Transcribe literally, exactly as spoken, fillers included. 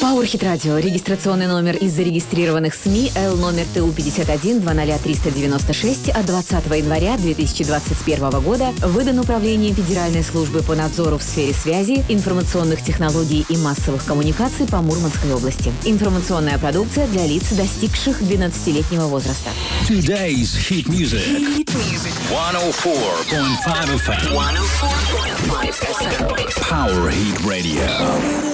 Powerhit Radio. Регистрационный номер из зарегистрированных СМИ Л номер Т У пятьдесят один двадцать триста девяносто шесть от двадцатого января две тысячи двадцать первого года выдан Управлением Федеральной службы по надзору в сфере связи, информационных технологий и массовых коммуникаций по Мурманской области. Информационная продукция для лиц, достигших двенадцатилетнего возраста. Today's hit music. Hit music. сто четыре и пять эф эм. сто четыре и пять эф эм. Power Hit Radio.